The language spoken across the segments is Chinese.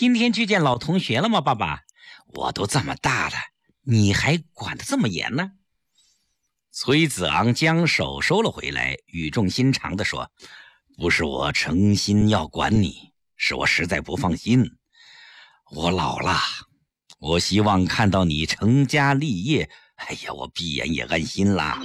今天去见老同学了吗，爸爸？我都这么大了，你还管得这么严呢？崔子昂将手收了回来，语重心长地说：不是我诚心要管你，是我实在不放心。我老了，我希望看到你成家立业，哎呀，我闭眼也安心啦。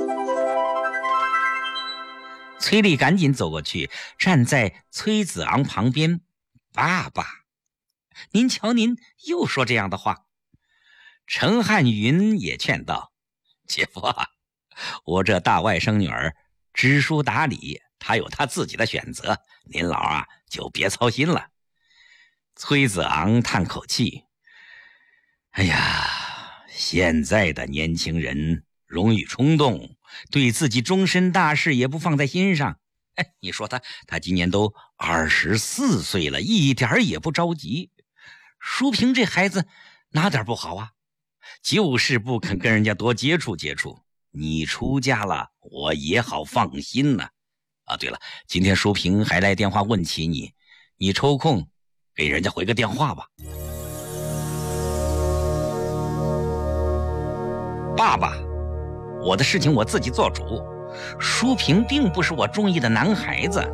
崔丽赶紧走过去，站在崔子昂旁边。爸爸，您瞧您又说这样的话。陈汉云也劝道：姐夫啊，我这大外甥女儿知书达理，她有她自己的选择，您老啊就别操心了。崔子昂叹口气：哎呀，现在的年轻人容易冲动，对自己终身大事也不放在心上。哎，你说他今年都24岁了，一点也不着急。淑萍这孩子哪点不好啊？就是不肯跟人家多接触接触。你出家了，我也好放心呢。啊，对了，今天淑萍还来电话问起你，你抽空给人家回个电话吧。爸爸，我的事情我自己做主，淑萍并不是我中意的男孩子。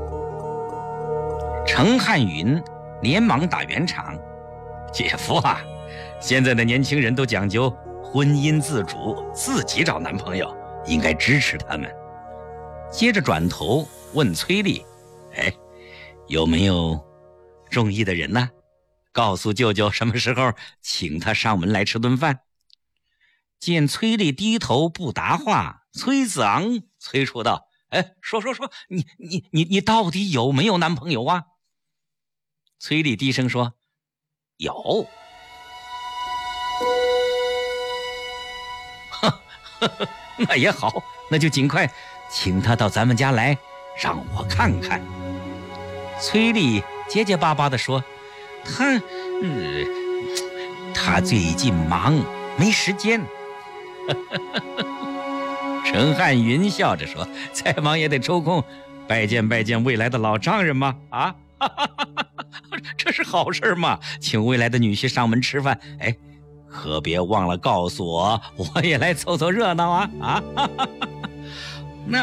程汉云连忙打圆场：姐夫啊，现在的年轻人都讲究婚姻自主，自己找男朋友，应该支持他们。接着转头问崔丽：哎，有没有中意的人呢？告诉舅舅什么时候请他上门来吃顿饭。见崔丽低头不答话，崔子昂催促道：哎，说，你到底有没有男朋友啊？崔丽低声说：有。那也好，那就尽快请他到咱们家来，让我看看。崔丽结结巴巴地说：他最近忙，没时间。陈汉云笑着说：再忙也得抽空拜见拜见未来的老丈人嘛。啊，这是好事嘛，请未来的女婿上门吃饭，哎，可别忘了告诉我，我也来凑凑热闹啊！那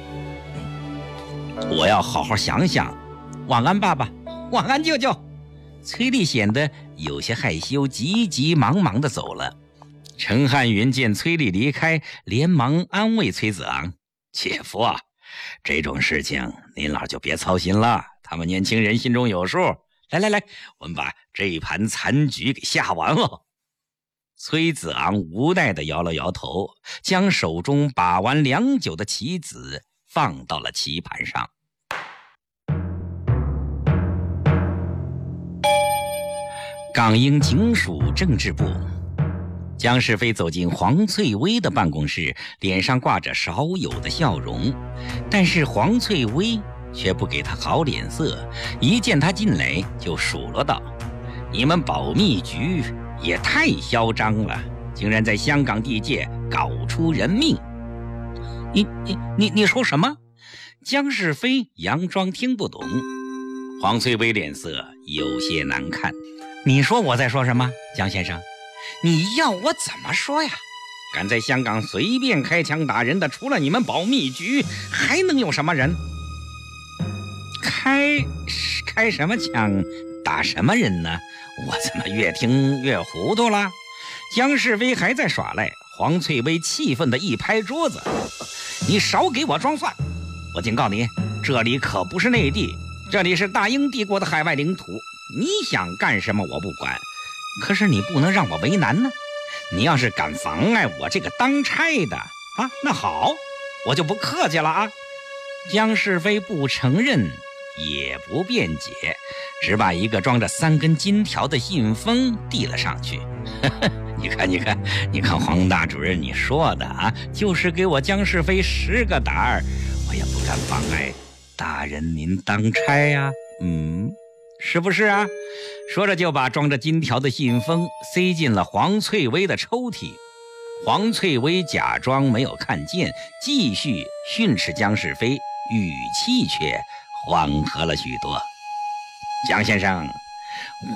我要好好想想。晚安，爸爸，晚安，舅舅。崔丽显得有些害羞，急急忙忙地走了。陈汉云见崔丽离开，连忙安慰崔子昂：姐夫啊，这种事情您老就别操心了，他们年轻人心中有数。来，我们把这一盘残局给下完了。崔子昂无奈地摇了摇头，将手中把玩良久的棋子放到了棋盘上。港英警署政治部，江世飞走进黄翠薇的办公室，脸上挂着少有的笑容，但是黄翠薇却不给他好脸色，一见他进来就数落道：你们保密局也太嚣张了，竟然在香港地界搞出人命。你说什么？江世飞佯装听不懂。黄翠薇脸色有些难看。你说我在说什么，江先生？你要我怎么说呀？敢在香港随便开枪打人的，除了你们保密局，还能有什么人？开什么枪打什么人呢？我怎么越听越糊涂了？江世飞还在耍赖，黄翠薇气愤地一拍桌子：你少给我装蒜！我警告你，这里可不是内地，这里是大英帝国的海外领土，你想干什么我不管，可是你不能让我为难呢。你要是敢妨碍我这个当差的啊，那好，我就不客气了啊。江世飞不承认也不辩解，只把一个装着3根金条的信封递了上去。你看黄大主任你说的啊，就是给我江世飞10个胆儿，我也不敢妨碍大人您当差呀。是不是啊？说着就把装着金条的信封塞进了黄翠薇的抽屉。黄翠薇假装没有看见，继续训斥江世飞，语气却缓和了许多。江先生，